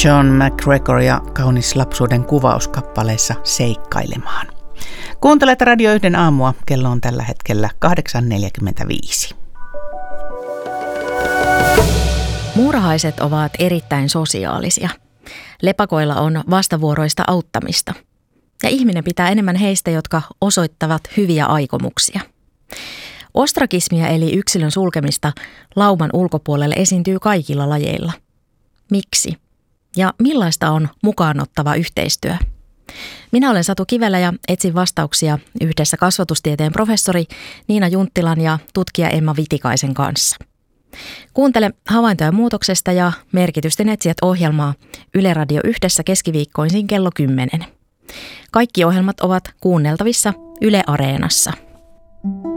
John McGregor ja kaunis lapsuuden kuvaus kappaleessa Seikkailemaan. Kuuntelet Radio 1 aamua, kello on tällä hetkellä 8.45. Muurahaiset ovat erittäin sosiaalisia. Lepakoilla on vastavuoroista auttamista. Ja ihminen pitää enemmän heistä, jotka osoittavat hyviä aikomuksia. Ostrakismia eli yksilön sulkemista lauman ulkopuolelle esiintyy kaikilla lajeilla. Miksi? Ja millaista on mukaanottava yhteistyö? Minä olen Satu Kivelä ja etsin vastauksia yhdessä kasvatustieteen professori Niina Junttilan ja tutkija Emma Vitikaisen kanssa. Kuuntele havaintoja muutoksesta ja merkitysten etsijät ohjelmaa Yle Radio 1 keskiviikkoisin kello 10. Kaikki ohjelmat ovat kuunneltavissa Yle Areenassa.